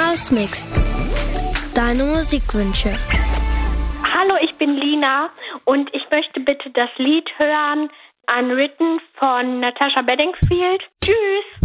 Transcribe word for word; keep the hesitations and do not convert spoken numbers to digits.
Hausmix. Deine Musikwünsche. Hallo, ich bin Lina und ich möchte bitte das Lied hören, Unwritten von Natasha Bedingfield. Tschüss!